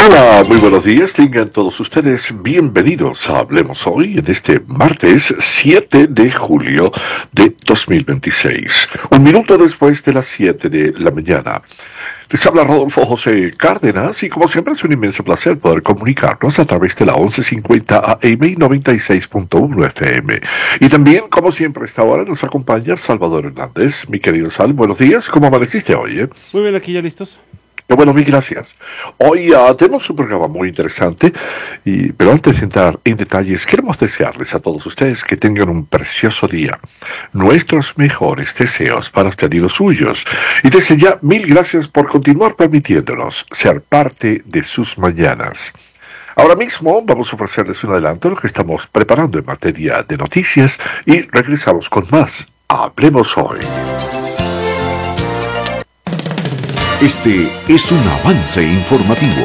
Hola, muy buenos días, tengan todos ustedes bienvenidos a Hablemos Hoy en este martes 7 de julio de 2026, un minuto después de las 7 de la mañana. Les habla Rodolfo José Cárdenas y como siempre es un inmenso placer poder comunicarnos a través de la 1150 AM y 96.1 FM. Y también, como siempre, a esta hora nos acompaña Salvador Hernández. Mi querido Sal, buenos días, ¿cómo amaneciste hoy? Muy bien, aquí ya listos. Bueno, mil gracias. Hoy tenemos un programa muy interesante, pero antes de entrar en detalles, queremos desearles a todos ustedes que tengan un precioso día. Nuestros mejores deseos para usted y los suyos. Y desde ya, mil gracias por continuar permitiéndonos ser parte de sus mañanas. Ahora mismo vamos a ofrecerles un adelanto de lo que estamos preparando en materia de noticias y regresamos con más. Hablemos Hoy. Este es un avance informativo.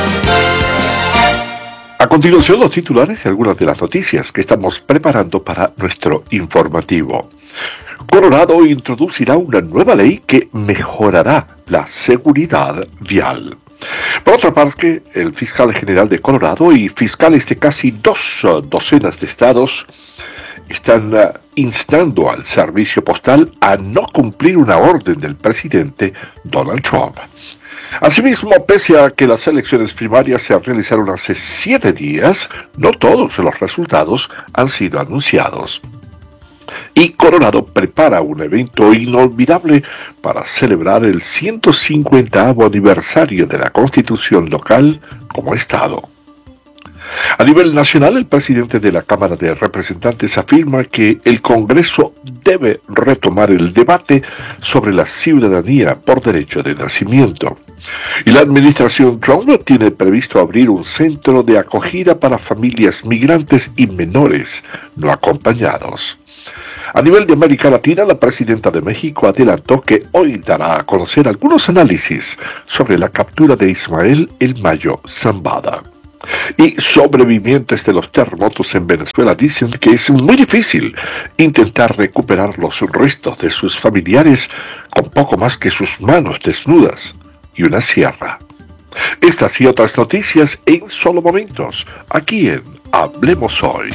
A continuación, los titulares de algunas de las noticias que estamos preparando para nuestro informativo. Colorado introducirá una nueva ley que mejorará la seguridad vial. Por otra parte, el fiscal general de Colorado y fiscales de casi dos docenas de estados están instando al servicio postal a no cumplir una orden del presidente Donald Trump. Asimismo, pese a que las elecciones primarias se realizaron hace 7 días, no todos los resultados han sido anunciados. Y Colorado prepara un evento inolvidable para celebrar el 150º aniversario de la Constitución local como Estado. A nivel nacional, el presidente de la Cámara de Representantes afirma que el Congreso debe retomar el debate sobre la ciudadanía por derecho de nacimiento. Y la administración Trump tiene previsto abrir un centro de acogida para familias migrantes y menores no acompañados. A nivel de América Latina, la presidenta de México adelantó que hoy dará a conocer algunos análisis sobre la captura de Ismael El Mayo Zambada. Y sobrevivientes de los terremotos en Venezuela dicen que es muy difícil intentar recuperar los restos de sus familiares con poco más que sus manos desnudas y una sierra. Estas y otras noticias en solo momentos, aquí en Hablemos Hoy.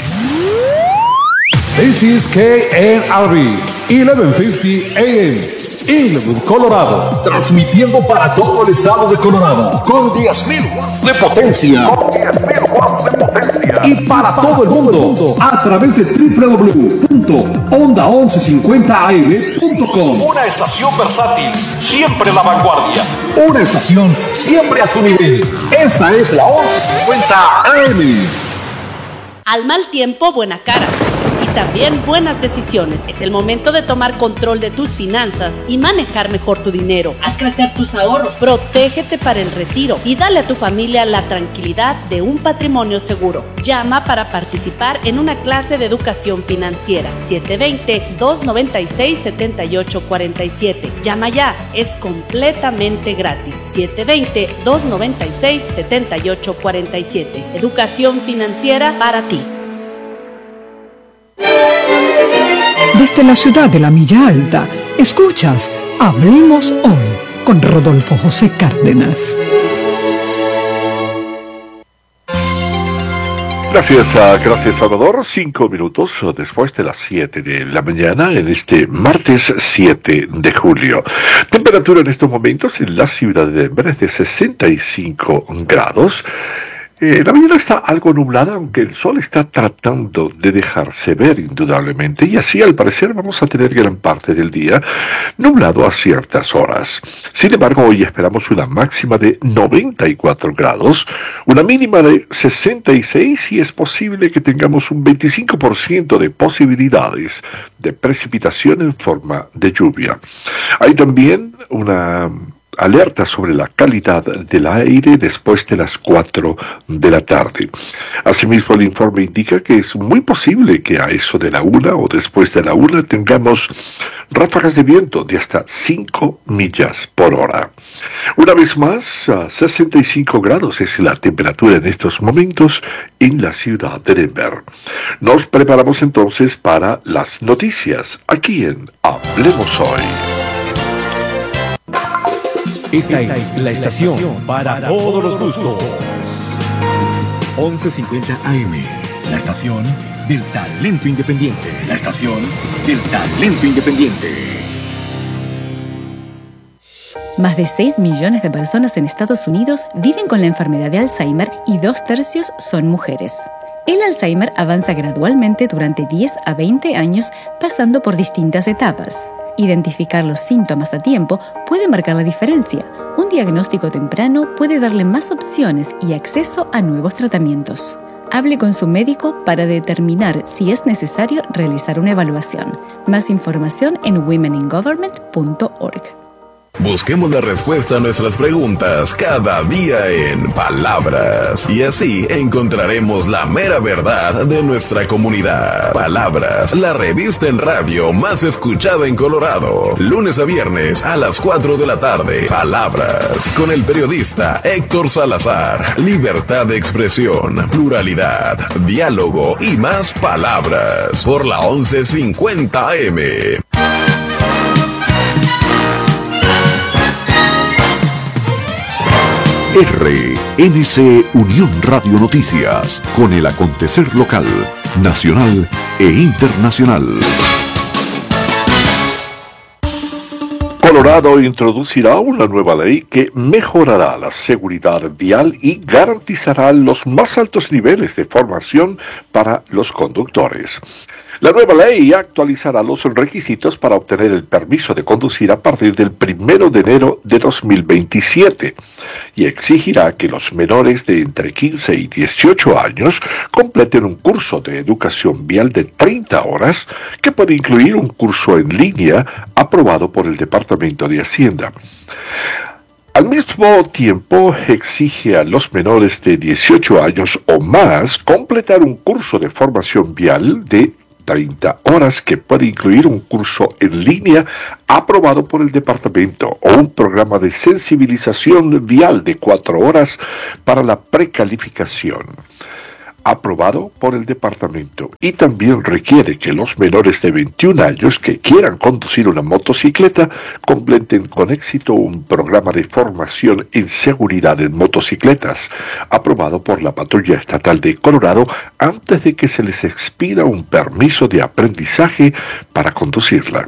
This is KNRB 1150 AM. Inwood, Colorado, transmitiendo para todo el estado de Colorado con 10.000 watts de potencia. Y para todo el mundo a través de www.onda1150am.com. Una estación versátil, siempre en la vanguardia. Una estación siempre a tu nivel. Esta es la 1150 AM. Al mal tiempo, buena cara. Y también buenas decisiones. Es el momento de tomar control de tus finanzas y manejar mejor tu dinero. Haz crecer tus ahorros, protégete para el retiro y dale a tu familia la tranquilidad de un patrimonio seguro. Llama para participar en una clase de educación financiera. 720-296-7847. Llama ya, es completamente gratis. 720-296-7847. Educación financiera para ti. Desde la ciudad de la Milla Alta, escuchas Hablemos Hoy con Rodolfo José Cárdenas. Gracias Salvador. 5 minutos después de las 7 de la mañana en este martes 7 de julio. Temperatura en estos momentos en la ciudad de Denver es de 65 grados. La mañana está algo nublada, aunque el sol está tratando de dejarse ver indudablemente, y así al parecer vamos a tener gran parte del día nublado a ciertas horas. Sin embargo, hoy esperamos una máxima de 94 grados, una mínima de 66 y es posible que tengamos un 25% de posibilidades de precipitación en forma de lluvia. Hay también una alerta sobre la calidad del aire después de las 4 de la tarde. Asimismo, el informe indica que es muy posible que a eso de la 1 o después de la 1 tengamos ráfagas de viento de hasta 5 millas por hora. Una vez más, 65 grados es la temperatura en estos momentos en la ciudad de Denver. Nos preparamos entonces para las noticias aquí en Hablemos Hoy. Esta es la estación para todos los gustos. 1150 AM, la estación del talento independiente. La estación del talento independiente. Más de 6 millones de personas en Estados Unidos viven con la enfermedad de Alzheimer y 2/3 son mujeres. El Alzheimer avanza gradualmente durante 10 a 20 años, pasando por distintas etapas. Identificar los síntomas a tiempo puede marcar la diferencia. Un diagnóstico temprano puede darle más opciones y acceso a nuevos tratamientos. Hable con su médico para determinar si es necesario realizar una evaluación. Más información en womeningovernment.org. Busquemos la respuesta a nuestras preguntas cada día en Palabras. Y así encontraremos la mera verdad de nuestra comunidad. Palabras, la revista en radio más escuchada en Colorado. Lunes a viernes a las 4 de la tarde. Palabras, con el periodista Héctor Salazar. Libertad de expresión, pluralidad, diálogo y más palabras. Por la 1150 AM. RNC Unión Radio Noticias, con el acontecer local, nacional e internacional. Colorado introducirá una nueva ley que mejorará la seguridad vial y garantizará los más altos niveles de formación para los conductores. La nueva ley actualizará los requisitos para obtener el permiso de conducir a partir del 1 de enero de 2027 y exigirá que los menores de entre 15 y 18 años completen un curso de educación vial de 30 horas que puede incluir un curso en línea aprobado por el Departamento de Hacienda. Al mismo tiempo, exige a los menores de 18 años o más completar un curso de formación vial de 30 horas que puede incluir un curso en línea aprobado por el departamento o un programa de sensibilización vial de 4 horas para la precalificación, aprobado por el departamento. Y también requiere que los menores de 21 años que quieran conducir una motocicleta completen con éxito un programa de formación en seguridad en motocicletas, aprobado por la Patrulla Estatal de Colorado antes de que se les expida un permiso de aprendizaje para conducirla.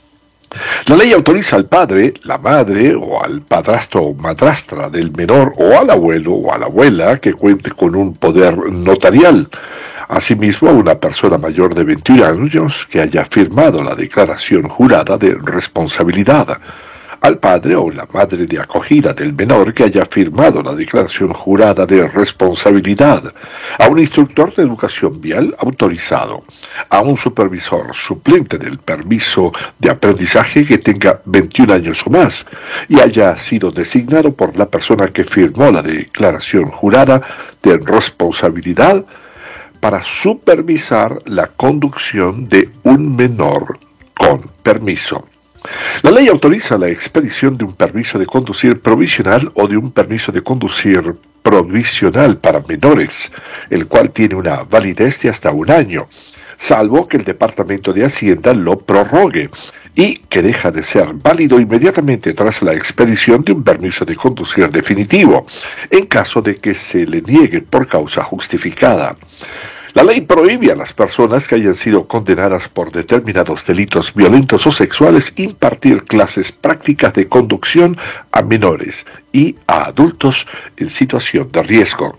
La ley autoriza al padre, la madre o al padrastro o madrastra del menor o al abuelo o a la abuela que cuente con un poder notarial. Asimismo, a una persona mayor de 21 años que haya firmado la declaración jurada de responsabilidad. Al padre o la madre de acogida del menor que haya firmado la declaración jurada de responsabilidad, a un instructor de educación vial autorizado, a un supervisor suplente del permiso de aprendizaje que tenga 21 años o más y haya sido designado por la persona que firmó la declaración jurada de responsabilidad para supervisar la conducción de un menor con permiso. La ley autoriza la expedición de un permiso de conducir provisional o de un permiso de conducir provisional para menores, el cual tiene una validez de hasta 1 año, salvo que el Departamento de Hacienda lo prorrogue, y que deja de ser válido inmediatamente tras la expedición de un permiso de conducir definitivo, en caso de que se le niegue por causa justificada. La ley prohíbe a las personas que hayan sido condenadas por determinados delitos violentos o sexuales impartir clases prácticas de conducción a menores y a adultos en situación de riesgo.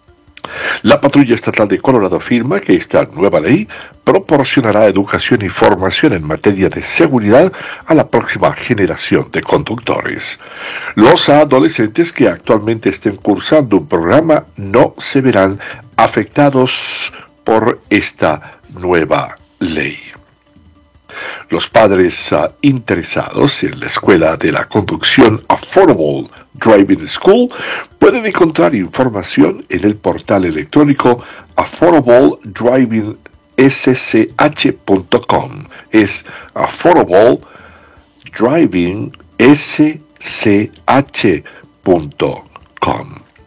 La Patrulla Estatal de Colorado afirma que esta nueva ley proporcionará educación y formación en materia de seguridad a la próxima generación de conductores. Los adolescentes que actualmente estén cursando un programa no se verán afectados por esta nueva ley. Los padres interesados en la Escuela de la Conducción Affordable Driving School pueden encontrar información en el portal electrónico affordabledrivingsch.com. Es affordabledrivingsch.com.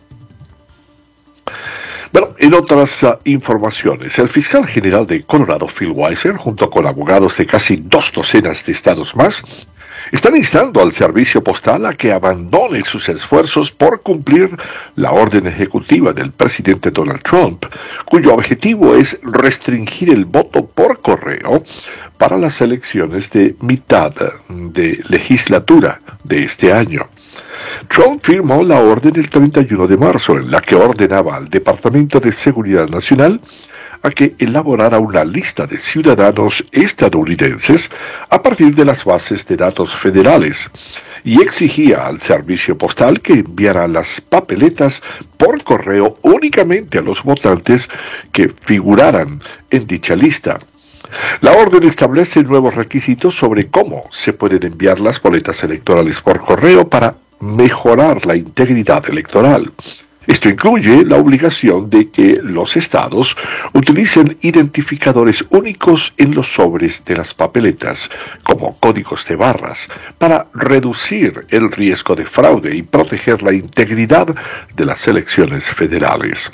Bueno, en otras informaciones, el fiscal general de Colorado, Phil Weiser, junto con abogados de casi 2 docenas de estados más, están instando al servicio postal a que abandone sus esfuerzos por cumplir la orden ejecutiva del presidente Donald Trump, cuyo objetivo es restringir el voto por correo para las elecciones de mitad de legislatura de este año. Trump firmó la orden el 31 de marzo en la que ordenaba al Departamento de Seguridad Nacional a que elaborara una lista de ciudadanos estadounidenses a partir de las bases de datos federales y exigía al servicio postal que enviara las papeletas por correo únicamente a los votantes que figuraran en dicha lista. La orden establece nuevos requisitos sobre cómo se pueden enviar las boletas electorales por correo para mejorar la integridad electoral. Esto incluye la obligación de que los estados utilicen identificadores únicos en los sobres de las papeletas, como códigos de barras, para reducir el riesgo de fraude y proteger la integridad de las elecciones federales.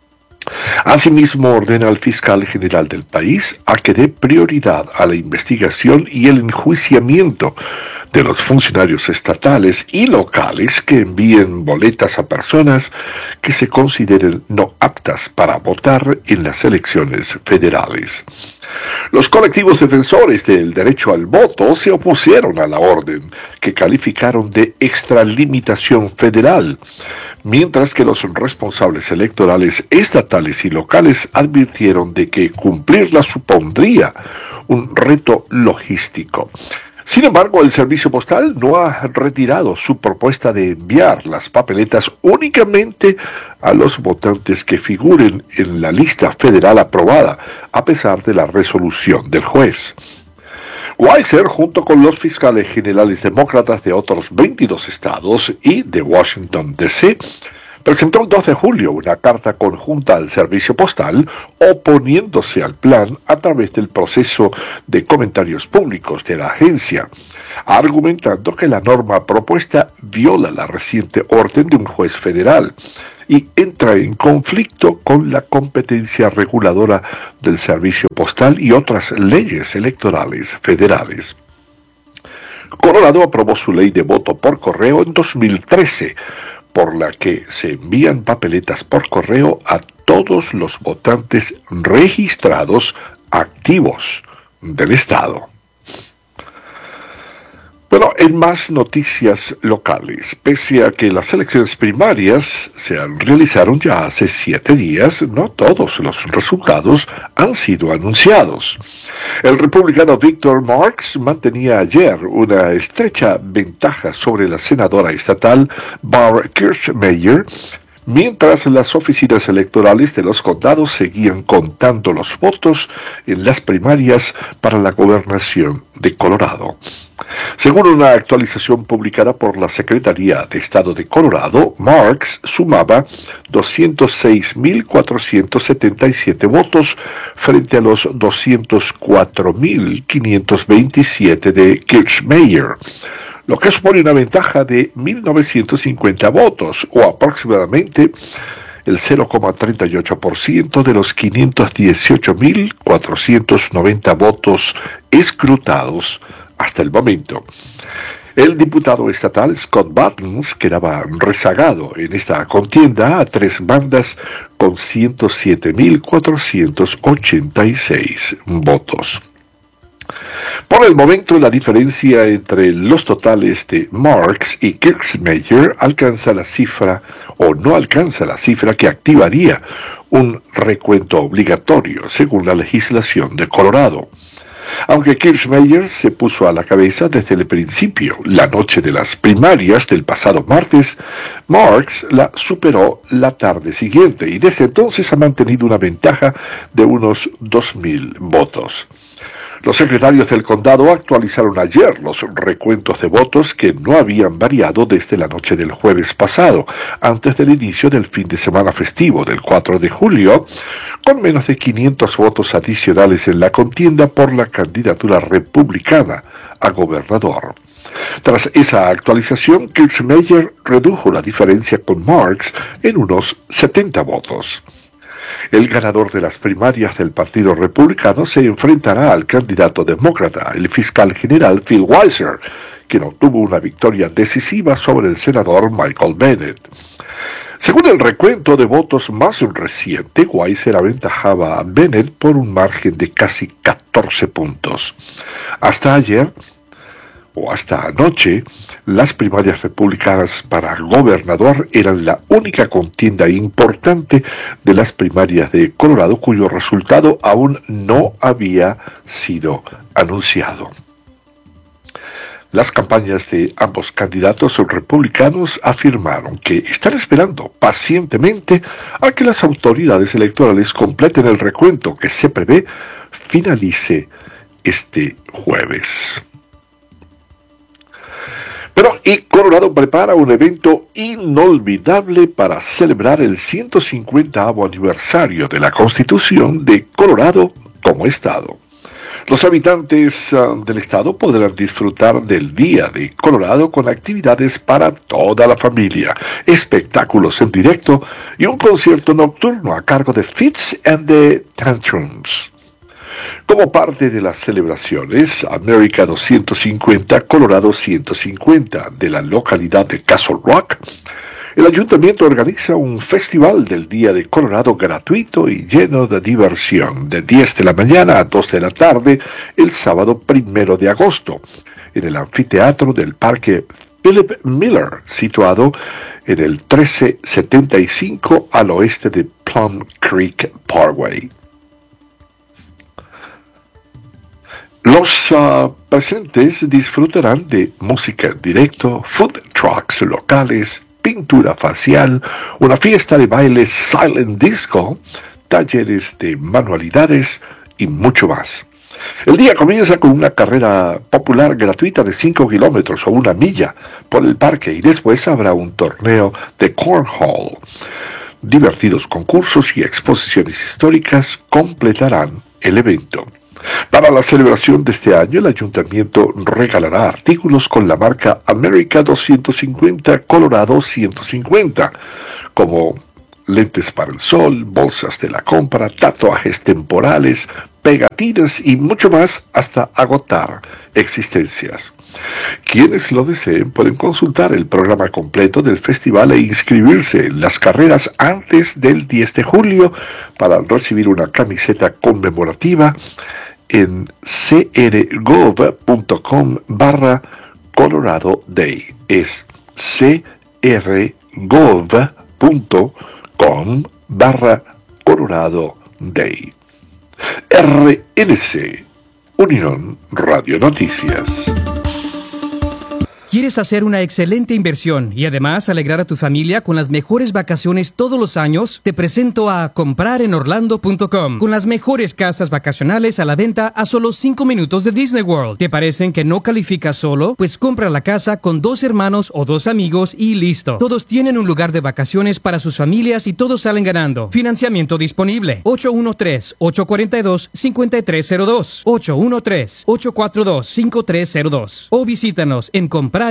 Asimismo, ordena al fiscal general del país a que dé prioridad a la investigación y el enjuiciamiento de los funcionarios estatales y locales que envíen boletas a personas que se consideren no aptas para votar en las elecciones federales. Los colectivos defensores del derecho al voto se opusieron a la orden, que calificaron de extralimitación federal, mientras que los responsables electorales estatales y locales advirtieron de que cumplirla supondría un reto logístico. Sin embargo, el Servicio Postal no ha retirado su propuesta de enviar las papeletas únicamente a los votantes que figuren en la lista federal aprobada, a pesar de la resolución del juez. Weiser, junto con los fiscales generales demócratas de otros 22 estados y de Washington, D.C., presentó el 2 de julio una carta conjunta al Servicio Postal oponiéndose al plan a través del proceso de comentarios públicos de la agencia, argumentando que la norma propuesta viola la reciente orden de un juez federal y entra en conflicto con la competencia reguladora del Servicio Postal y otras leyes electorales federales. Colorado aprobó su ley de voto por correo en 2013, por la que se envían papeletas por correo a todos los votantes registrados activos del estado. Bueno, en más noticias locales, pese a que las elecciones primarias se realizaron ya hace 7 días, no todos los resultados han sido anunciados. El republicano Victor Marks mantenía ayer una estrecha ventaja sobre la senadora estatal Barb Kirchmeier, mientras las oficinas electorales de los condados seguían contando los votos en las primarias para la gobernación de Colorado. Según una actualización publicada por la Secretaría de Estado de Colorado, Marks sumaba 206.477 votos frente a los 204.527 de Kirchmeier, lo que supone una ventaja de 1.950 votos, o aproximadamente el 0,38% de los 518.490 votos escrutados hasta el momento. El diputado estatal Scott Buttons quedaba rezagado en esta contienda a 3 bandas con 107.486 votos. Por el momento, la diferencia entre los totales de Marks y Kirchmeier alcanza la cifra, o no alcanza la cifra que activaría un recuento obligatorio, según la legislación de Colorado. Aunque Kirchmeier se puso a la cabeza desde el principio, la noche de las primarias del pasado martes, Marks la superó la tarde siguiente y desde entonces ha mantenido una ventaja de unos 2.000 votos. Los secretarios del condado actualizaron ayer los recuentos de votos que no habían variado desde la noche del jueves pasado, antes del inicio del fin de semana festivo del 4 de julio, con menos de 500 votos adicionales en la contienda por la candidatura republicana a gobernador. Tras esa actualización, Kirchmeier redujo la diferencia con Marks en unos 70 votos. El ganador de las primarias del Partido Republicano se enfrentará al candidato demócrata, el fiscal general Phil Weiser, quien obtuvo una victoria decisiva sobre el senador Michael Bennet. Según el recuento de votos más reciente, Weiser aventajaba a Bennet por un margen de casi 14 puntos. Hasta ayer, o hasta anoche, las primarias republicanas para gobernador eran la única contienda importante de las primarias de Colorado, cuyo resultado aún no había sido anunciado. Las campañas de ambos candidatos republicanos afirmaron que están esperando pacientemente a que las autoridades electorales completen el recuento que se prevé finalice este jueves. Y Colorado prepara un evento inolvidable para celebrar el 150º aniversario de la Constitución de Colorado como Estado. Los habitantes del estado podrán disfrutar del Día de Colorado con actividades para toda la familia, espectáculos en directo y un concierto nocturno a cargo de Fits and the Tantrums. Como parte de las celebraciones, America 250, Colorado 150 de la localidad de Castle Rock, el ayuntamiento organiza un festival del Día de Colorado gratuito y lleno de diversión, de 10 de la mañana a 2 de la tarde, el sábado 1 de agosto, en el anfiteatro del Parque Philip Miller, situado en el 1375 al oeste de Plum Creek Parkway. Los presentes disfrutarán de música en directo, food trucks locales, pintura facial, una fiesta de baile silent disco, talleres de manualidades y mucho más. El día comienza con una carrera popular gratuita de 5 kilómetros o 1 milla por el parque y después habrá un torneo de cornhole. Divertidos concursos y exposiciones históricas completarán el evento. Para la celebración de este año, el ayuntamiento regalará artículos con la marca America 250, Colorado 150, como lentes para el sol, bolsas de la compra, tatuajes temporales, pegatinas y mucho más hasta agotar existencias. Quienes lo deseen pueden consultar el programa completo del festival e inscribirse en las carreras antes del 10 de julio para recibir una camiseta conmemorativa en crgov.com/Colorado Day. Es crgov.com/Colorado Day. RNC, Unión Radio Noticias. ¿Quieres hacer una excelente inversión y además alegrar a tu familia con las mejores vacaciones todos los años? Te presento a comprarenorlando.com, con las mejores casas vacacionales a la venta a solo 5 minutos de Disney World. ¿Te parecen que no calificas solo? Pues compra la casa con 2 hermanos o 2 amigos y listo. Todos tienen un lugar de vacaciones para sus familias y todos salen ganando. Financiamiento disponible. 813-842-5302. 813-842-5302. O visítanos en comprarenorlando.com.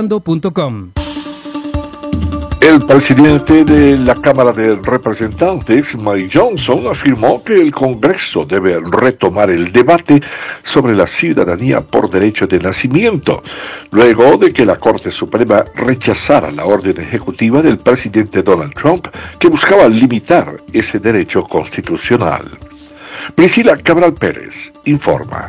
El presidente de la Cámara de Representantes, Mike Johnson, afirmó que el Congreso debe retomar el debate sobre la ciudadanía por derecho de nacimiento, luego de que la Corte Suprema rechazara la orden ejecutiva del presidente Donald Trump que buscaba limitar ese derecho constitucional. Priscila Cabral Pérez informa.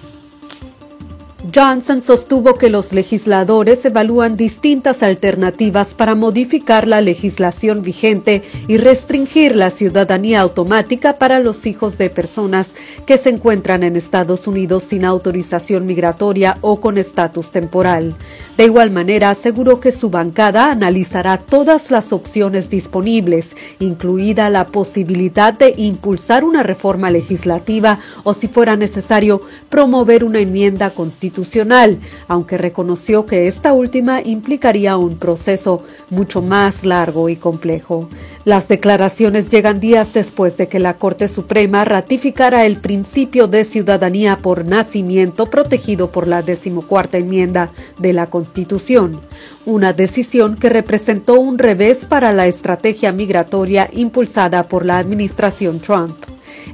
Johnson sostuvo que los legisladores evalúan distintas alternativas para modificar la legislación vigente y restringir la ciudadanía automática para los hijos de personas que se encuentran en Estados Unidos sin autorización migratoria o con estatus temporal. De igual manera, aseguró que su bancada analizará todas las opciones disponibles, incluida la posibilidad de impulsar una reforma legislativa o, si fuera necesario, promover una enmienda constitucional, aunque reconoció que esta última implicaría un proceso mucho más largo y complejo. Las declaraciones llegan días después de que la Corte Suprema ratificara el principio de ciudadanía por nacimiento protegido por la 14ª enmienda de la Constitución, una decisión que representó un revés para la estrategia migratoria impulsada por la administración Trump.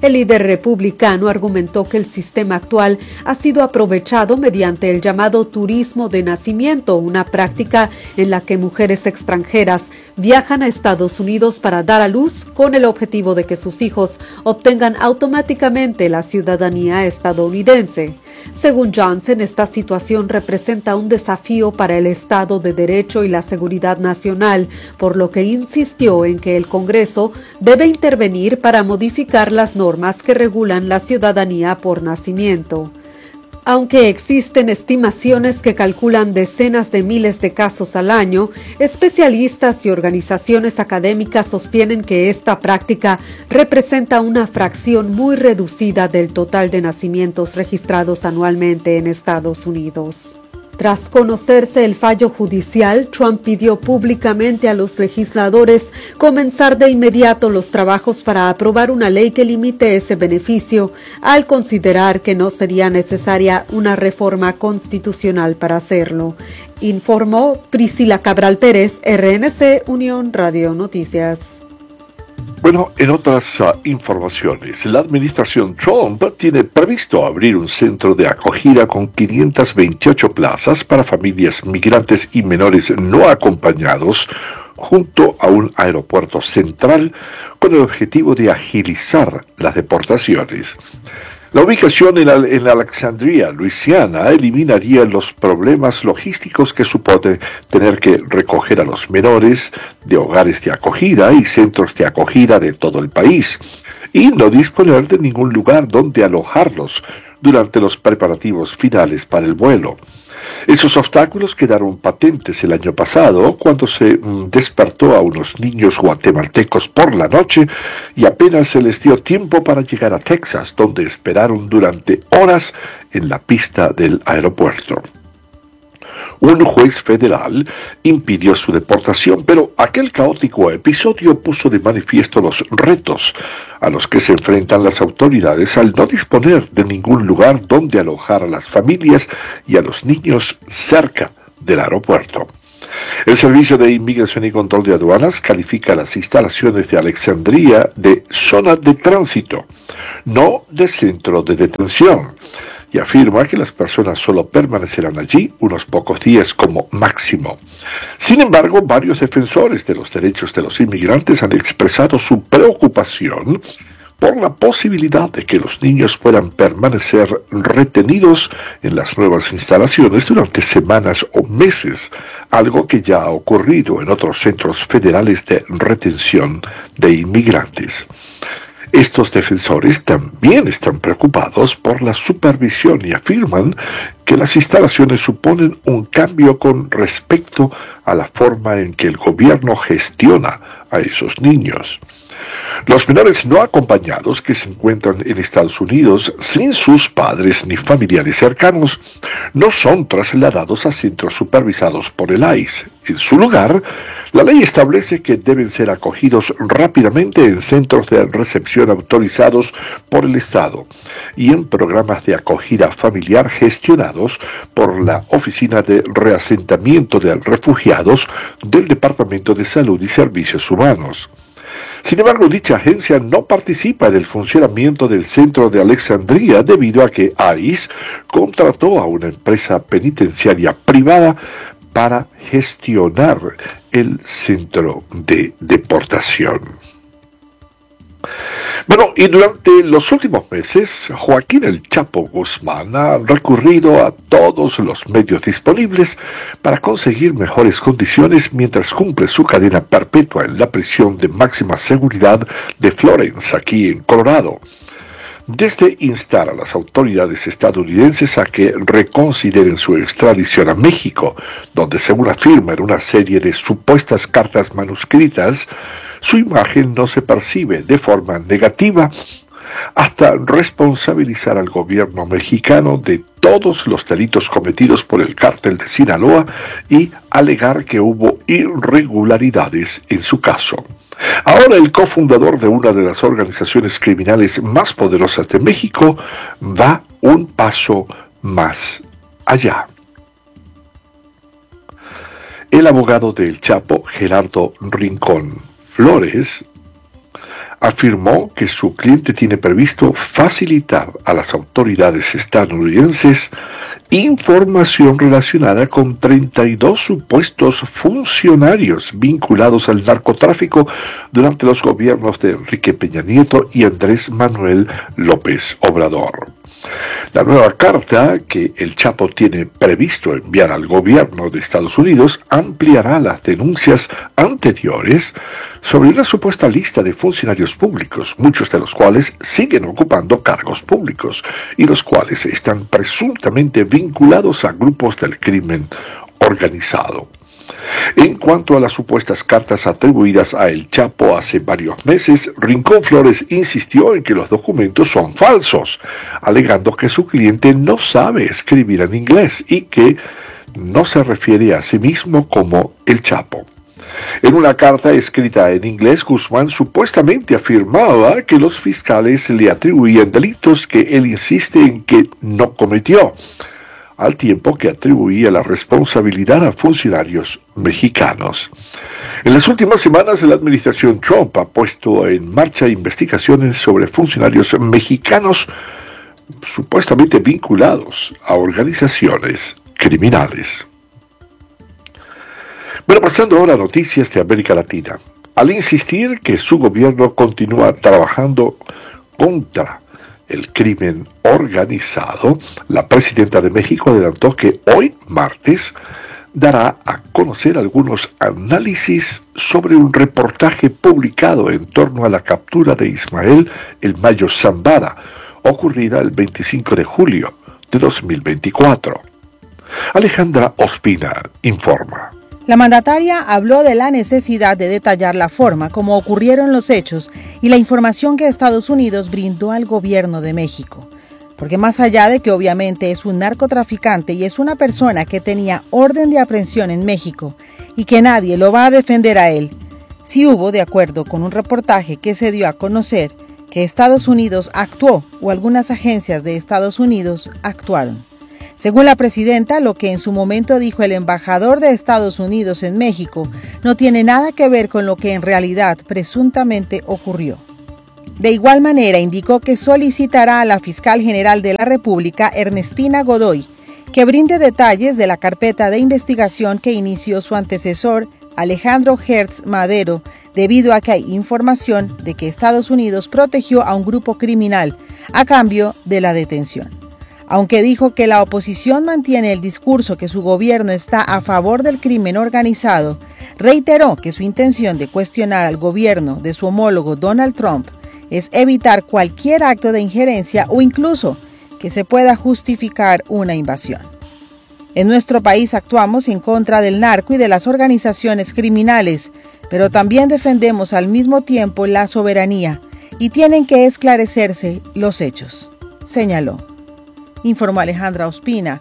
El líder republicano argumentó que el sistema actual ha sido aprovechado mediante el llamado turismo de nacimiento, una práctica en la que mujeres extranjeras viajan a Estados Unidos para dar a luz con el objetivo de que sus hijos obtengan automáticamente la ciudadanía estadounidense. Según Johnson, esta situación representa un desafío para el Estado de Derecho y la seguridad nacional, por lo que insistió en que el Congreso debe intervenir para modificar las normas que regulan la ciudadanía por nacimiento. Aunque existen estimaciones que calculan decenas de miles de casos al año, especialistas y organizaciones académicas sostienen que esta práctica representa una fracción muy reducida del total de nacimientos registrados anualmente en Estados Unidos. Tras conocerse el fallo judicial, Trump pidió públicamente a los legisladores comenzar de inmediato los trabajos para aprobar una ley que limite ese beneficio, al considerar que no sería necesaria una reforma constitucional para hacerlo. Informó Priscila Cabral Pérez, RNC Unión Radio Noticias. Bueno, en otras informaciones, la administración Trump tiene previsto abrir un centro de acogida con 528 plazas para familias migrantes y menores no acompañados junto a un aeropuerto central con el objetivo de agilizar las deportaciones. La ubicación en Alexandria, Luisiana, eliminaría los problemas logísticos que supone tener que recoger a los menores de hogares de acogida y centros de acogida de todo el país, y no disponer de ningún lugar donde alojarlos durante los preparativos finales para el vuelo. Esos obstáculos quedaron patentes el año pasado cuando se despertó a unos niños guatemaltecos por la noche y apenas se les dio tiempo para llegar a Texas, donde esperaron durante horas en la pista del aeropuerto. Un juez federal impidió su deportación, pero aquel caótico episodio puso de manifiesto los retos a los que se enfrentan las autoridades al no disponer de ningún lugar donde alojar a las familias y a los niños cerca del aeropuerto. El Servicio de Inmigración y Control de Aduanas califica las instalaciones de Alexandria de zona de tránsito, no de centro de detención, y afirma que las personas solo permanecerán allí unos pocos días como máximo. Sin embargo, varios defensores de los derechos de los inmigrantes han expresado su preocupación por la posibilidad de que los niños puedan permanecer retenidos en las nuevas instalaciones durante semanas o meses, algo que ya ha ocurrido en otros centros federales de retención de inmigrantes. Estos defensores también están preocupados por la supervisión y afirman que las instalaciones suponen un cambio con respecto a la forma en que el gobierno gestiona a esos niños. Los menores no acompañados que se encuentran en Estados Unidos sin sus padres ni familiares cercanos no son trasladados a centros supervisados por el ICE. En su lugar, la ley establece que deben ser acogidos rápidamente en centros de recepción autorizados por el Estado y en programas de acogida familiar gestionados por la Oficina de Reasentamiento de Refugiados del Departamento de Salud y Servicios Humanos. Sin embargo, dicha agencia no participa en el funcionamiento del centro de Alexandria debido a que ICE contrató a una empresa penitenciaria privada para gestionar el centro de deportación. Bueno, y durante los últimos meses, Joaquín El Chapo Guzmán ha recurrido a todos los medios disponibles para conseguir mejores condiciones mientras cumple su cadena perpetua en la prisión de máxima seguridad de Florence, aquí en Colorado. Desde instar a las autoridades estadounidenses a que reconsideren su extradición a México, donde según afirma en una serie de supuestas cartas manuscritas, su imagen no se percibe de forma negativa, hasta responsabilizar al gobierno mexicano de todos los delitos cometidos por el cártel de Sinaloa y alegar que hubo irregularidades en su caso. Ahora el cofundador de una de las organizaciones criminales más poderosas de México va un paso más allá. El abogado del Chapo, Gerardo Rincón Flores, afirmó que su cliente tiene previsto facilitar a las autoridades estadounidenses información relacionada con 32 supuestos funcionarios vinculados al narcotráfico durante los gobiernos de Enrique Peña Nieto y Andrés Manuel López Obrador. La nueva carta que el Chapo tiene previsto enviar al gobierno de Estados Unidos ampliará las denuncias anteriores sobre una supuesta lista de funcionarios públicos, muchos de los cuales siguen ocupando cargos públicos y los cuales están presuntamente vinculados a grupos del crimen organizado. En cuanto a las supuestas cartas atribuidas a El Chapo hace varios meses, Rincón Flores insistió en que los documentos son falsos, alegando que su cliente no sabe escribir en inglés y que no se refiere a sí mismo como El Chapo. En una carta escrita en inglés, Guzmán supuestamente afirmaba que los fiscales le atribuían delitos que él insiste en que no cometió, al tiempo que atribuía la responsabilidad a funcionarios mexicanos. En las últimas semanas, la administración Trump ha puesto en marcha investigaciones sobre funcionarios mexicanos supuestamente vinculados a organizaciones criminales. Bueno, pasando ahora a noticias de América Latina. Al insistir que su gobierno continúa trabajando contra el crimen organizado, la presidenta de México adelantó que hoy, martes, dará a conocer algunos análisis sobre un reportaje publicado en torno a la captura de Ismael El Mayo Zambada, ocurrida el 25 de julio de 2024. Alejandra Ospina informa. La mandataria habló de la necesidad de detallar la forma como ocurrieron los hechos y la información que Estados Unidos brindó al gobierno de México. Porque más allá de que obviamente es un narcotraficante y es una persona que tenía orden de aprehensión en México y que nadie lo va a defender a él, sí hubo, de acuerdo con un reportaje que se dio a conocer, que Estados Unidos actuó o algunas agencias de Estados Unidos actuaron. Según la presidenta, lo que en su momento dijo el embajador de Estados Unidos en México no tiene nada que ver con lo que en realidad presuntamente ocurrió. De igual manera, indicó que solicitará a la fiscal general de la República, Ernestina Godoy, que brinde detalles de la carpeta de investigación que inició su antecesor, Alejandro Gertz Madero, debido a que hay información de que Estados Unidos protegió a un grupo criminal a cambio de la detención. Aunque dijo que la oposición mantiene el discurso que su gobierno está a favor del crimen organizado, reiteró que su intención de cuestionar al gobierno de su homólogo Donald Trump es evitar cualquier acto de injerencia o incluso que se pueda justificar una invasión. En nuestro país actuamos en contra del narco y de las organizaciones criminales, pero también defendemos al mismo tiempo la soberanía y tienen que esclarecerse los hechos, señaló. Informó Alejandra Ospina,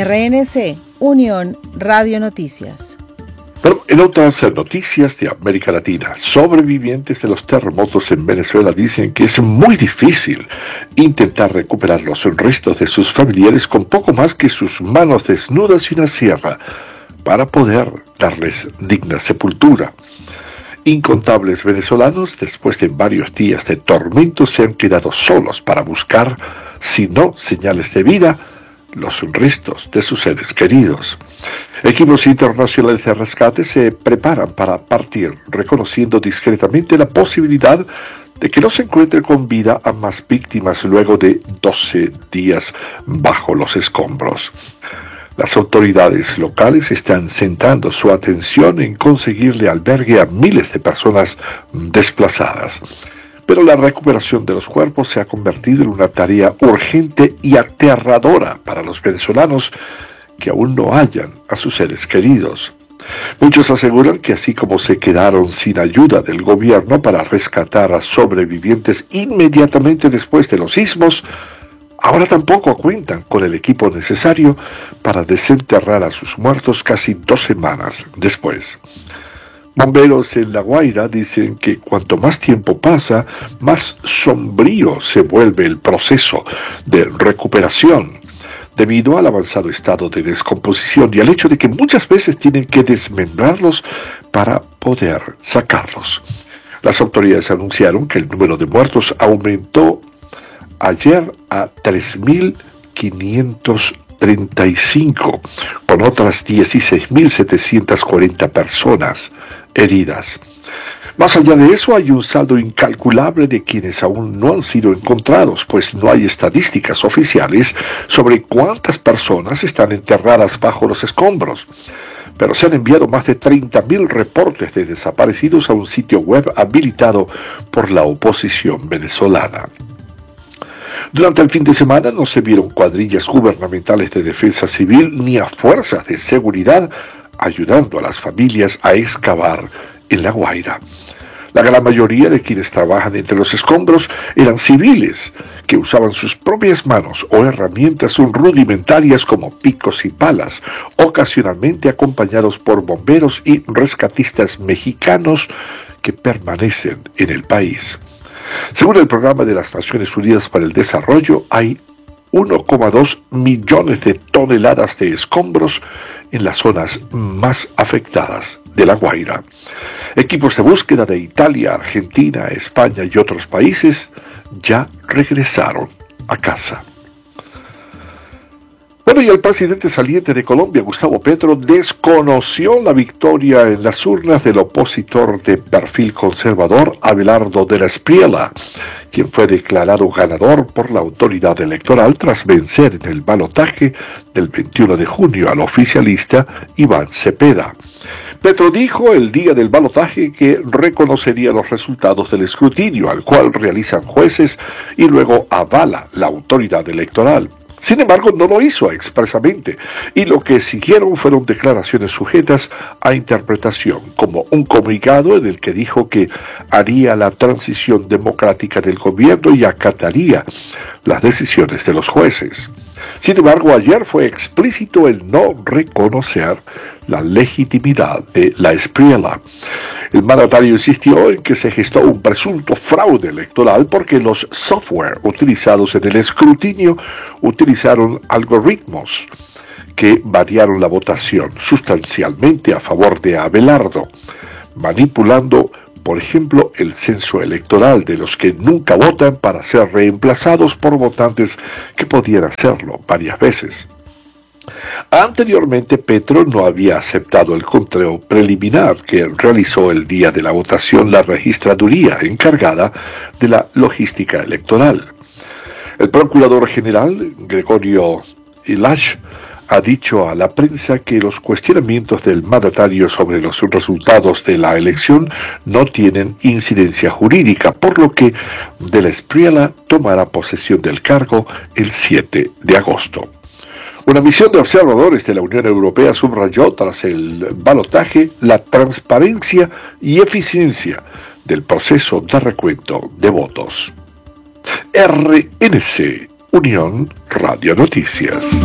RNC, Unión Radio Noticias. Pero en otras noticias de América Latina, sobrevivientes de los terremotos en Venezuela dicen que es muy difícil intentar recuperar los restos de sus familiares con poco más que sus manos desnudas y una sierra para poder darles digna sepultura. Incontables venezolanos, después de varios días de tormento, se han quedado solos para buscar, si no señales de vida, los restos de sus seres queridos. Equipos internacionales de rescate se preparan para partir, reconociendo discretamente la posibilidad de que no se encuentre con vida a más víctimas luego de 12 días bajo los escombros. Las autoridades locales están centrando su atención en conseguirle albergue a miles de personas desplazadas. Pero la recuperación de los cuerpos se ha convertido en una tarea urgente y aterradora para los venezolanos que aún no hallan a sus seres queridos. Muchos aseguran que así como se quedaron sin ayuda del gobierno para rescatar a sobrevivientes inmediatamente después de los sismos, ahora tampoco cuentan con el equipo necesario para desenterrar a sus muertos casi 2 semanas después. Bomberos en La Guaira dicen que cuanto más tiempo pasa, más sombrío se vuelve el proceso de recuperación, debido al avanzado estado de descomposición y al hecho de que muchas veces tienen que desmembrarlos para poder sacarlos. Las autoridades anunciaron que el número de muertos aumentó ayer a 3.535, con otras 16.740 personas heridas. Más allá de eso, hay un saldo incalculable de quienes aún no han sido encontrados, pues no hay estadísticas oficiales sobre cuántas personas están enterradas bajo los escombros. Pero se han enviado más de 30.000 reportes de desaparecidos a un sitio web habilitado por la oposición venezolana. Durante el fin de semana no se vieron cuadrillas gubernamentales de defensa civil ni a fuerzas de seguridad ayudando a las familias a excavar en La Guaira. La gran mayoría de quienes trabajan entre los escombros eran civiles que usaban sus propias manos o herramientas rudimentarias como picos y palas, ocasionalmente acompañados por bomberos y rescatistas mexicanos que permanecen en el país. Según el Programa de las Naciones Unidas para el Desarrollo, hay 1,2 millones de toneladas de escombros en las zonas más afectadas de La Guaira. Equipos de búsqueda de Italia, Argentina, España y otros países ya regresaron a casa. Bueno, y el presidente saliente de Colombia, Gustavo Petro, desconoció la victoria en las urnas del opositor de perfil conservador, Abelardo de la Espriella, quien fue declarado ganador por la autoridad electoral tras vencer en el balotaje del 21 de junio al oficialista Iván Cepeda. Petro dijo el día del balotaje que reconocería los resultados del escrutinio, al cual realizan jueces y luego avala la autoridad electoral. Sin embargo, no lo hizo expresamente, y lo que siguieron fueron declaraciones sujetas a interpretación, como un comunicado en el que dijo que haría la transición democrática del gobierno y acataría las decisiones de los jueces. Sin embargo, ayer fue explícito el no reconocer la legitimidad de la Espriella. El mandatario insistió en que se gestó un presunto fraude electoral porque los software utilizados en el escrutinio utilizaron algoritmos que variaron la votación sustancialmente a favor de Abelardo, manipulando, por ejemplo, el censo electoral de los que nunca votan para ser reemplazados por votantes que podían hacerlo varias veces. Anteriormente, Petro no había aceptado el conteo preliminar que realizó el día de la votación la registraduría encargada de la logística electoral. El procurador general, Gregorio Ilash, ha dicho a la prensa que los cuestionamientos del mandatario sobre los resultados de la elección no tienen incidencia jurídica, por lo que de la Espriella tomará posesión del cargo el 7 de agosto. Una misión de observadores de la Unión Europea subrayó tras el balotaje la transparencia y eficiencia del proceso de recuento de votos. RNC, Unión Radio Noticias.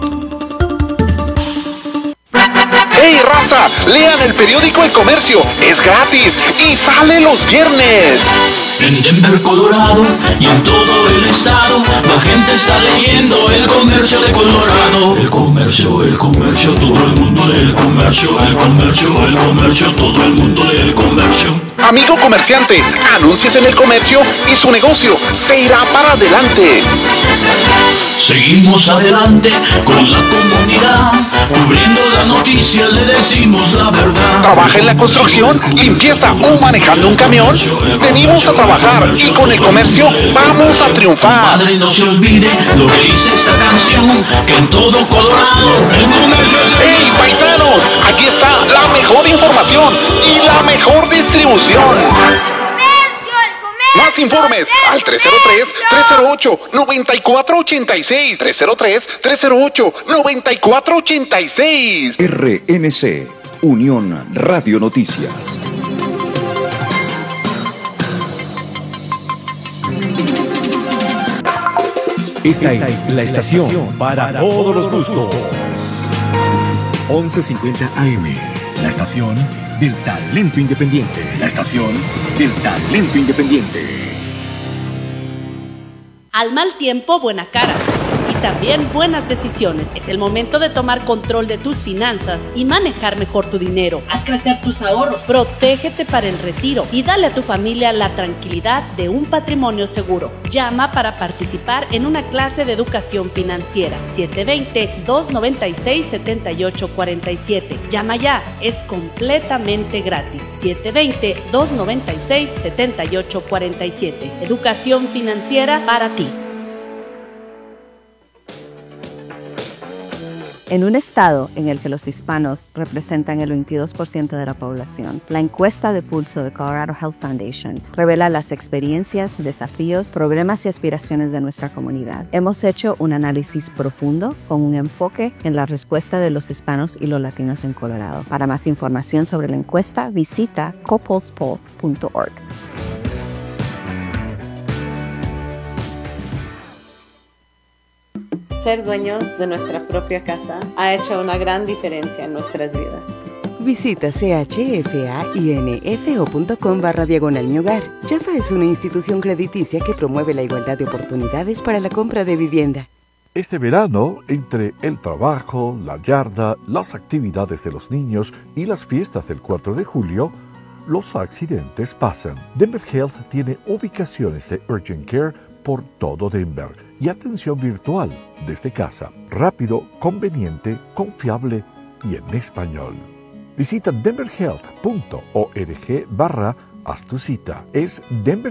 ¡Hey, raza! Lean el periódico El Comercio. Es gratis y sale los viernes. En Denver, Colorado y en todo el estado, la gente está leyendo El Comercio de Colorado. El comercio, todo el mundo del comercio. El comercio, todo el mundo del comercio. Amigo comerciante, anúnciese en El Comercio y su negocio se irá para adelante. Seguimos adelante con la comunidad, cubriendo las noticias, le decimos la verdad. ¿Trabaja en la construcción, limpieza o manejando un camión? Venimos a trabajar y con El Comercio vamos a triunfar. Madre, no se olvide lo que dice esta canción, que en todo Colorado El Comercio es... ¡Hey, paisanos! Aquí está la mejor información y la mejor distribución. Más informes al 303-308-9486. 303-308-9486. RNC, Unión Radio Noticias. Esta es la estación para todos los gustos. 11:50 AM, la estación del talento independiente. La estación del talento independiente. Al mal tiempo, buena cara. Y también buenas decisiones. Es el momento de tomar control de tus finanzas y manejar mejor tu dinero. Haz crecer tus ahorros, protégete para el retiro y dale a tu familia la tranquilidad de un patrimonio seguro. Llama para participar en una clase de educación financiera. 720-296-7847. Llama ya, es completamente gratis. 720-296-7847. Educación financiera para ti. En un estado en el que los hispanos representan el 22% de la población, la encuesta de pulso de Colorado Health Foundation revela las experiencias, desafíos, problemas y aspiraciones de nuestra comunidad. Hemos hecho un análisis profundo con un enfoque en la respuesta de los hispanos y los latinos en Colorado. Para más información sobre la encuesta, visita copulsepoll.org. Ser dueños de nuestra propia casa ha hecho una gran diferencia en nuestras vidas. Visita chfainfo.com/mi hogar. Chafa es una institución crediticia que promueve la igualdad de oportunidades para la compra de vivienda. Este verano, entre el trabajo, la yarda, las actividades de los niños y las fiestas del 4 de julio, los accidentes pasan. Denver Health tiene ubicaciones de Urgent Care por todo Denver y atención virtual desde casa, rápido, conveniente, confiable y en español. Visita denverhealth.org/haz tu cita. Es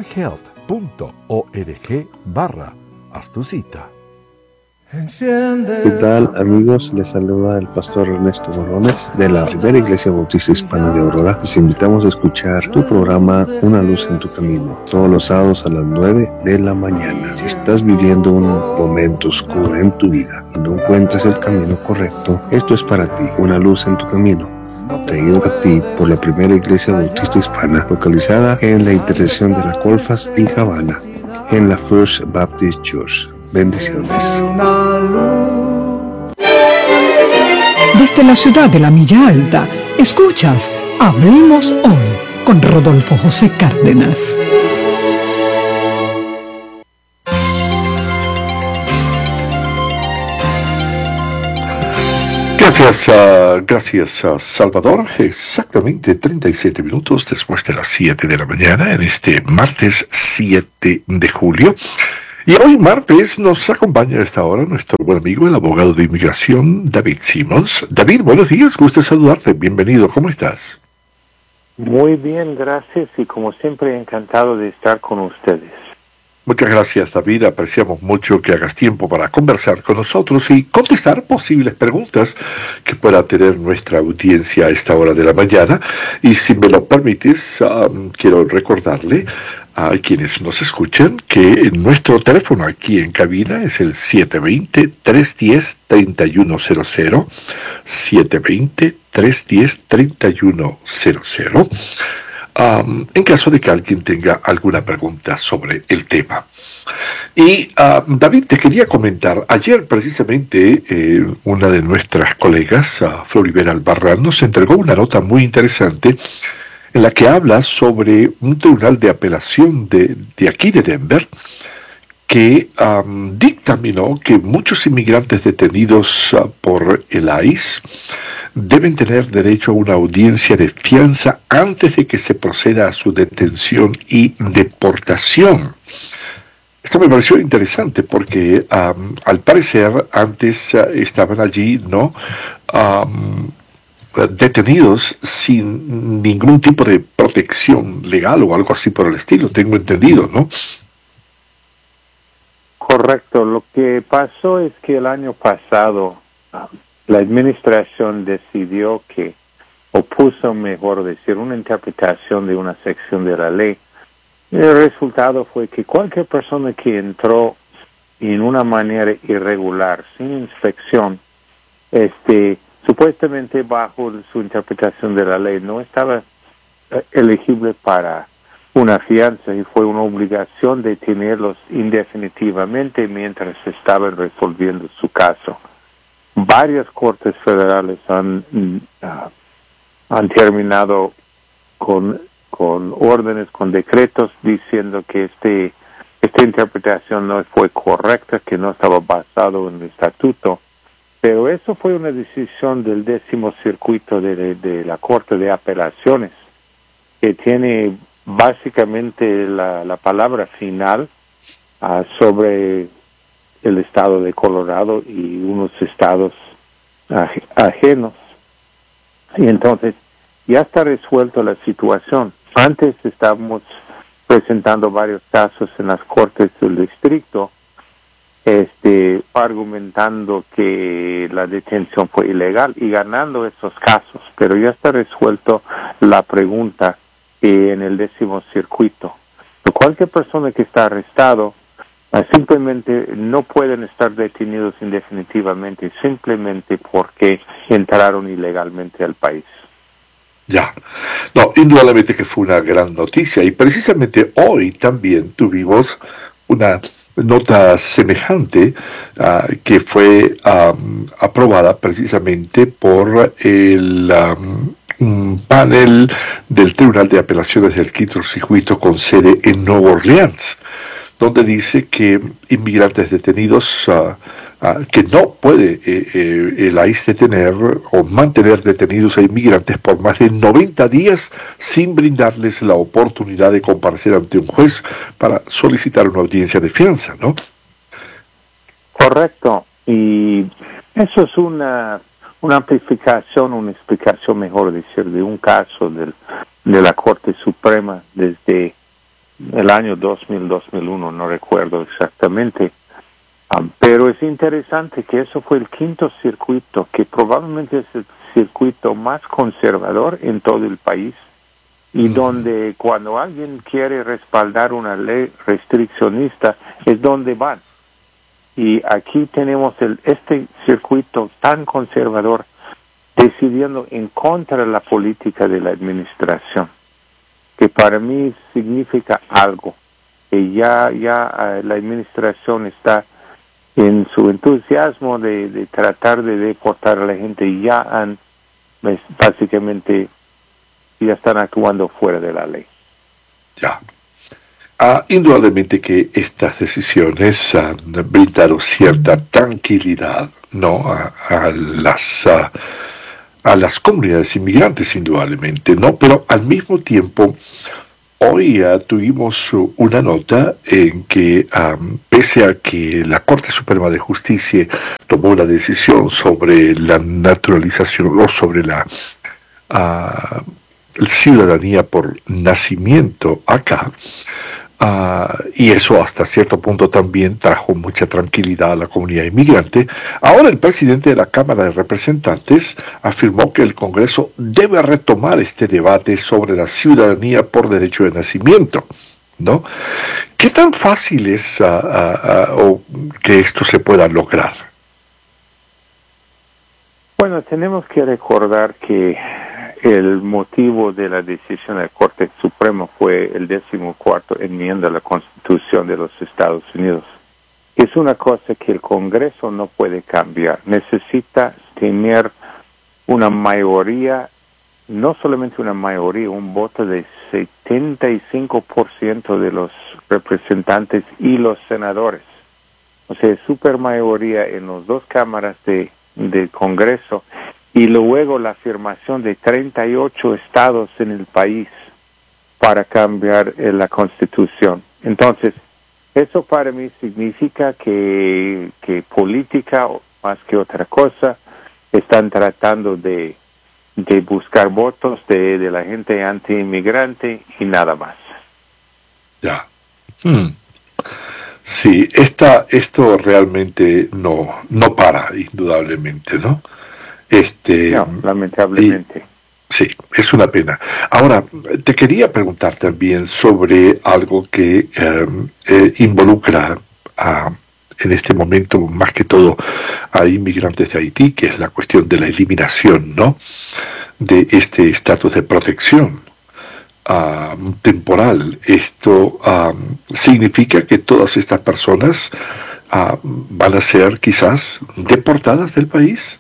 denverhealth.org/haz tu cita. ¿Qué tal, amigos? Les saluda el pastor Ernesto Bolones de la Primera Iglesia Bautista Hispana de Aurora. Les invitamos a escuchar tu programa Una Luz en tu Camino, todos los sábados a las 9 de la mañana. Si estás viviendo un momento oscuro en tu vida y no encuentras el camino correcto, esto es para ti, Una Luz en tu Camino, traído a ti por la Primera Iglesia Bautista Hispana, localizada en la intersección de la Colfax y Havana, en la First Baptist Church. Bendiciones. Desde la ciudad de la Milla Alta, escuchas Hablemos Hoy con Rodolfo José Cárdenas. Gracias, Salvador. Exactamente 37 minutos después de las 7 de la mañana en este martes 7 de julio. Y hoy martes nos acompaña a esta hora nuestro buen amigo, el abogado de inmigración, David Simmons. David, buenos días, gusto saludarte, bienvenido, ¿cómo estás? Muy bien, gracias, y como siempre encantado de estar con ustedes. Muchas gracias, David, apreciamos mucho que hagas tiempo para conversar con nosotros y contestar posibles preguntas que pueda tener nuestra audiencia a esta hora de la mañana. Y si me lo permites, quiero recordarle a quienes nos escuchan que nuestro teléfono aquí en cabina es el 720-310-3100, 720-310-3100, en caso de que alguien tenga alguna pregunta sobre el tema. Y David, te quería comentar, ayer precisamente una de nuestras colegas, Floribela Albarrán, nos entregó una nota muy interesante en la que habla sobre un tribunal de apelación de aquí de Denver que dictaminó que muchos inmigrantes detenidos por el ICE deben tener derecho a una audiencia de fianza antes de que se proceda a su detención y deportación. Esto me pareció interesante porque al parecer antes estaban allí, ¿no?, detenidos sin ningún tipo de protección legal o algo así por el estilo, tengo entendido, ¿no? Correcto, lo que pasó es que el año pasado la administración decidió que, o puso, mejor decir, una interpretación de una sección de la ley. El resultado fue que cualquier persona que entró en una manera irregular, sin inspección, supuestamente bajo su interpretación de la ley, no estaba elegible para una fianza y fue una obligación de tenerlos indefinitivamente mientras estaban resolviendo su caso. Varias cortes federales han terminado con órdenes, con decretos diciendo que esta interpretación no fue correcta, que no estaba basado en el estatuto, pero eso fue una decisión del 10º circuito de la Corte de Apelaciones, que tiene básicamente la palabra final sobre el estado de Colorado y unos estados ajenos. Y entonces ya está resuelto la situación. Antes estábamos presentando varios casos en las cortes del distrito, argumentando que la detención fue ilegal y ganando esos casos, pero ya está resuelto la pregunta en el 10º circuito. Cualquier persona que está arrestado simplemente no pueden estar detenidos indefinitivamente simplemente porque entraron ilegalmente al país. Ya, no, indudablemente que fue una gran noticia y precisamente hoy también tuvimos una nota semejante que fue aprobada precisamente por el panel del Tribunal de Apelaciones del Quinto Circuito con sede en Nueva Orleans, donde dice que inmigrantes detenidos que no puede el ICE detener o mantener detenidos a inmigrantes por más de 90 días sin brindarles la oportunidad de comparecer ante un juez para solicitar una audiencia de fianza, ¿no? Correcto, y eso es una amplificación, una explicación, mejor decir, de un caso de la Corte Suprema desde el año 2000-2001, no recuerdo exactamente. Pero es interesante que eso fue el quinto circuito, que probablemente es el circuito más conservador en todo el país, y donde cuando alguien quiere respaldar una ley restriccionista es donde van. Y aquí tenemos este circuito tan conservador decidiendo en contra de la política de la administración, que para mí significa algo, que ya la administración está en su entusiasmo de tratar de deportar a la gente, y básicamente ya están actuando fuera de la ley. Ya. Indudablemente que estas decisiones han brindado cierta tranquilidad, ¿no?, a las comunidades inmigrantes, indudablemente, ¿no? Pero al mismo tiempo, hoy tuvimos una nota en que, pese a que la Corte Suprema de Justicia tomó la decisión sobre la naturalización o sobre la ciudadanía por nacimiento acá, y eso hasta cierto punto también trajo mucha tranquilidad a la comunidad inmigrante, ahora el presidente de la Cámara de Representantes afirmó que el Congreso debe retomar este debate sobre la ciudadanía por derecho de nacimiento, ¿no? ¿Qué tan fácil es que esto se pueda lograr? Bueno, tenemos que recordar que el motivo de la decisión de la Corte Suprema fue el 14ª enmienda a la Constitución de los Estados Unidos. Es una cosa que el Congreso no puede cambiar. Necesita tener una mayoría, no solamente una mayoría, un voto de 75% de los representantes y los senadores. O sea, supermayoría en las dos cámaras del Congreso, y luego la afirmación de 38 estados en el país para cambiar la Constitución. Entonces, eso para mí significa que política, más que otra cosa, están tratando de buscar votos de la gente anti-inmigrante y nada más. Ya. Sí, esto realmente no para, indudablemente, ¿no? No, lamentablemente. Sí, es una pena. Ahora, te quería preguntar también sobre algo que involucra en este momento, más que todo, a inmigrantes de Haití, que es la cuestión de la eliminación, ¿no?, de este estatus de protección temporal. Esto significa que todas estas personas van a ser quizás deportadas del país.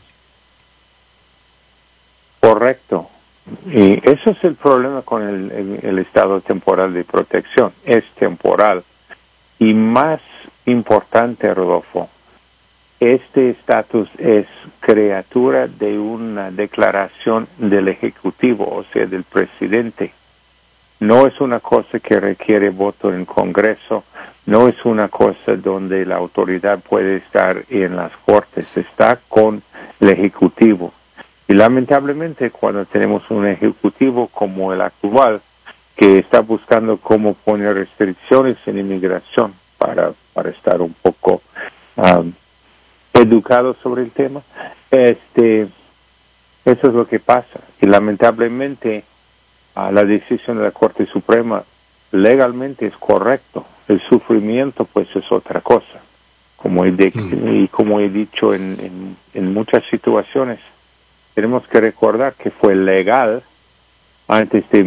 Correcto. Y eso es el problema con el estado temporal de protección. Es temporal. Y más importante, Rodolfo, este estatus es criatura de una declaración del Ejecutivo, o sea, del presidente. No es una cosa que requiere voto en Congreso, no es una cosa donde la autoridad puede estar en las cortes, está con el Ejecutivo. Y lamentablemente cuando tenemos un Ejecutivo como el actual, que está buscando cómo poner restricciones en inmigración para estar un poco educado sobre el tema, eso es lo que pasa. Y lamentablemente la decisión de la Corte Suprema legalmente es correcto. El sufrimiento pues es otra cosa. Y como he dicho en muchas situaciones, tenemos que recordar que fue legal antes de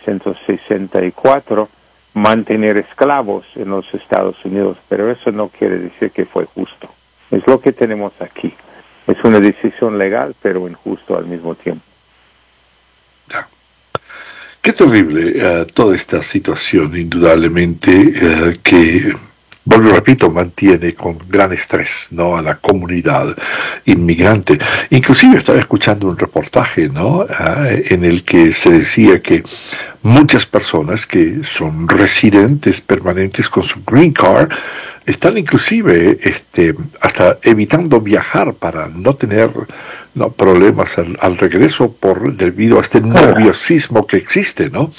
1964 mantener esclavos en los Estados Unidos, pero eso no quiere decir que fue justo. Es lo que tenemos aquí. Es una decisión legal, pero injusto al mismo tiempo. Qué terrible toda esta situación, indudablemente, que, vuelvo repito, mantiene con gran estrés, ¿no?, a la comunidad inmigrante. Inclusive estaba escuchando un reportaje, ¿no?, en el que se decía que muchas personas que son residentes permanentes con su green card están inclusive hasta evitando viajar para no tener problemas al regreso debido a este nerviosismo que existe, ¿no?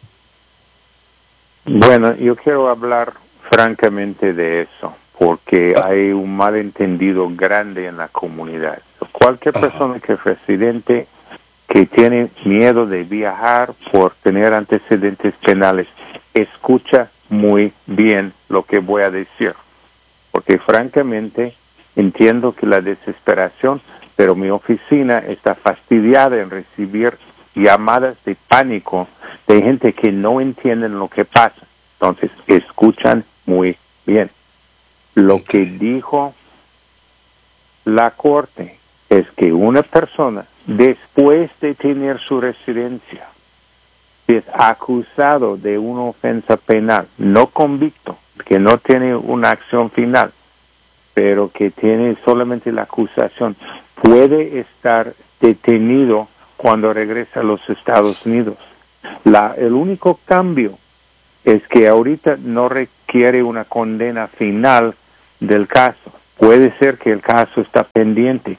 Bueno, yo quiero hablar francamente de eso, porque hay un malentendido grande en la comunidad. Cualquier persona que es residente que tiene miedo de viajar por tener antecedentes penales, escucha muy bien lo que voy a decir, porque francamente entiendo que la desesperación, pero mi oficina está fastidiada en recibir llamadas de pánico de gente que no entienden lo que pasa. Entonces, escuchan muy bien. Lo que dijo la Corte es que una persona, después de tener su residencia, es acusado de una ofensa penal, no convicto, que no tiene una acción final, pero que tiene solamente la acusación, puede estar detenido cuando regresa a los Estados Unidos. El único cambio es que ahorita no requiere una condena final del caso. Puede ser que el caso está pendiente.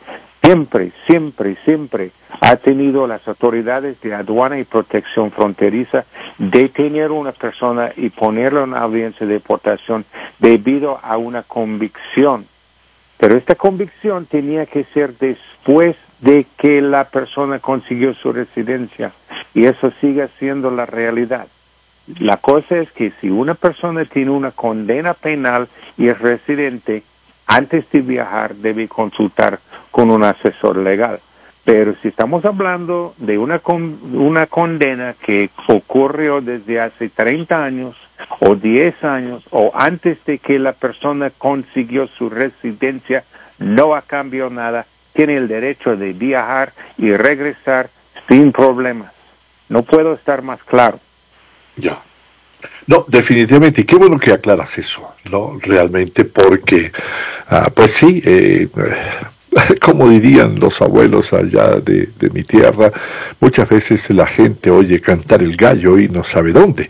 Siempre ha tenido las autoridades de aduana y protección fronteriza detener a una persona y ponerla en audiencia de deportación debido a una convicción. Pero esta convicción tenía que ser después de que la persona consiguió su residencia, y eso sigue siendo la realidad. La cosa es que si una persona tiene una condena penal y es residente, antes de viajar debe consultar con un asesor legal. Pero si estamos hablando de una condena que ocurrió desde hace 30 años o 10 años o antes de que la persona consiguió su residencia, no ha cambiado nada, tiene el derecho de viajar y regresar sin problemas. No puedo estar más claro. Ya. No, definitivamente, y qué bueno que aclaras eso, ¿no? Realmente, porque, pues sí, como dirían los abuelos allá de mi tierra, muchas veces la gente oye cantar el gallo y no sabe dónde.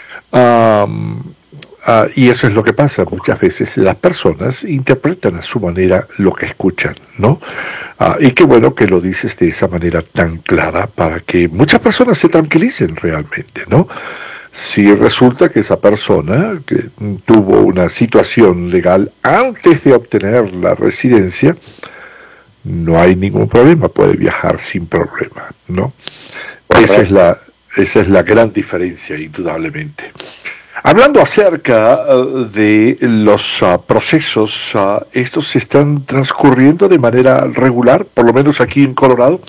Y eso es lo que pasa, muchas veces las personas interpretan a su manera lo que escuchan, ¿no? Y qué bueno que lo dices de esa manera tan clara para que muchas personas se tranquilicen realmente, ¿no? Si resulta que esa persona que tuvo una situación legal antes de obtener la residencia, no hay ningún problema, puede viajar sin problema, ¿no? Esa es la gran diferencia, indudablemente. Hablando acerca de los procesos, ¿estos están transcurriendo de manera regular, por lo menos aquí en Colorado?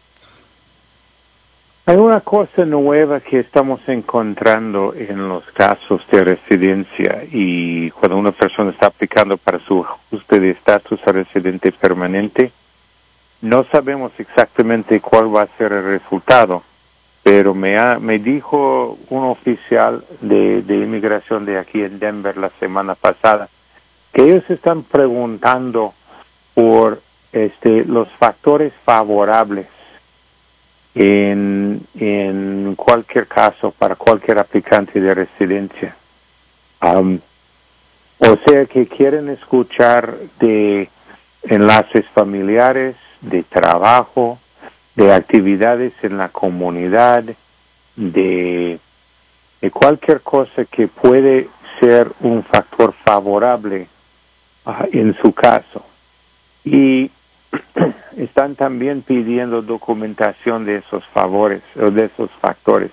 Hay una cosa nueva que estamos encontrando en los casos de residencia, y cuando una persona está aplicando para su ajuste de estatus a residente permanente, no sabemos exactamente cuál va a ser el resultado, pero me dijo un oficial de inmigración de aquí en Denver la semana pasada que ellos están preguntando por los factores favorables en cualquier caso para cualquier aplicante de residencia. O sea que quieren escuchar de enlaces familiares, de trabajo, de actividades en la comunidad, de cualquier cosa que puede ser un factor favorable en su caso. Y están también pidiendo documentación de esos favores o de esos factores.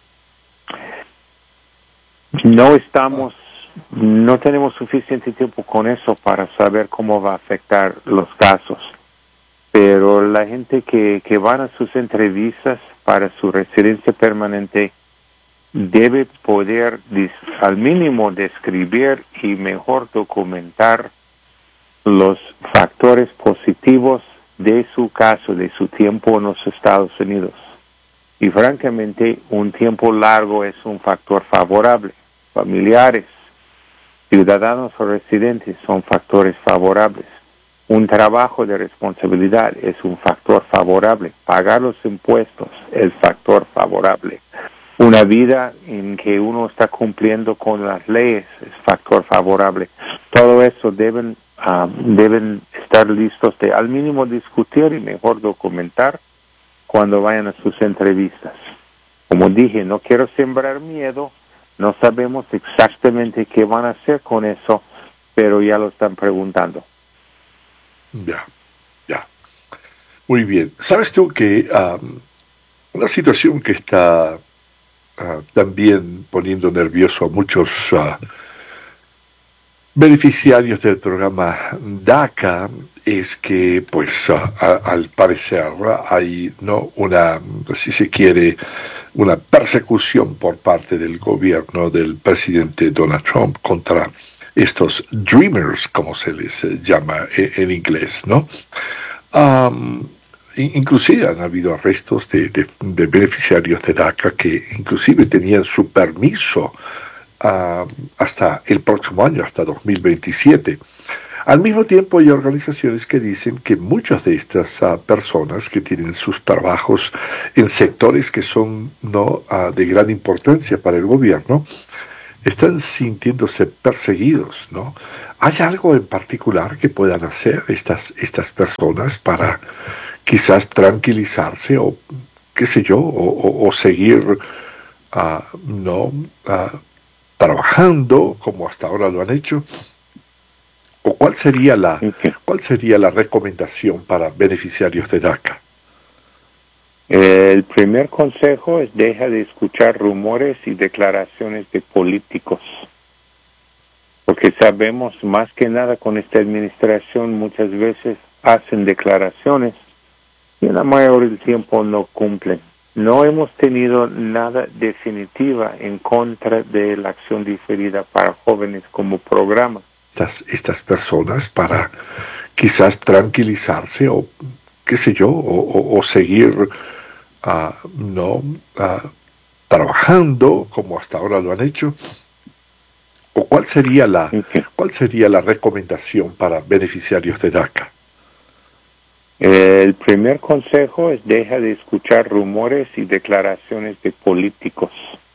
No tenemos suficiente tiempo con eso para saber cómo va a afectar los casos, pero la gente que van a sus entrevistas para su residencia permanente debe poder al mínimo describir y mejor documentar los factores positivos de su caso, de su tiempo en los Estados Unidos. Y francamente, un tiempo largo es un factor favorable. Familiares, ciudadanos o residentes son factores favorables. Un trabajo de responsabilidad es un factor favorable. Pagar los impuestos es factor favorable. Una vida en que uno está cumpliendo con las leyes es factor favorable. Todo eso deben estar listos de al mínimo discutir y mejor documentar cuando vayan a sus entrevistas. Como dije, no quiero sembrar miedo, no sabemos exactamente qué van a hacer con eso, pero ya lo están preguntando. Ya. Muy bien. ¿Sabes tú que una situación que está también poniendo nervioso a muchos beneficiarios del programa DACA es que, pues, al parecer hay una, si se quiere, una persecución por parte del gobierno del presidente Donald Trump contra estos Dreamers, como se les llama en inglés, ¿no? Inclusive han habido arrestos de beneficiarios de DACA que inclusive tenían su permiso hasta el próximo año, hasta 2027. Al mismo tiempo hay organizaciones que dicen que muchas de estas personas que tienen sus trabajos en sectores que son de gran importancia para el gobierno, están sintiéndose perseguidos, ¿no? ¿Hay algo en particular que puedan hacer estas personas para quizás tranquilizarse o qué sé yo, o seguir trabajando como hasta ahora lo han hecho? ¿O cuál sería la recomendación para beneficiarios de DACA? El primer consejo es deja de escuchar rumores y declaraciones de políticos, porque sabemos más que nada con esta administración muchas veces hacen declaraciones y la mayoría del tiempo no cumplen. No hemos tenido nada definitiva en contra de la acción diferida para jóvenes como programa. Estas personas para quizás tranquilizarse o qué sé yo, o seguir trabajando como hasta ahora lo han hecho. ¿O cuál sería la recomendación para beneficiarios de DACA? El primer consejo es deja de escuchar rumores y declaraciones de políticos,